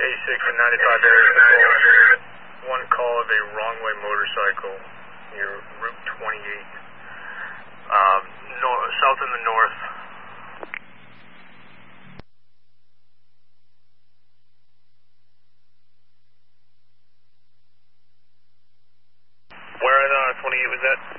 86 and 95 area control. One call of a wrong-way motorcycle near Route 28. South in the north. Where on 28 was that?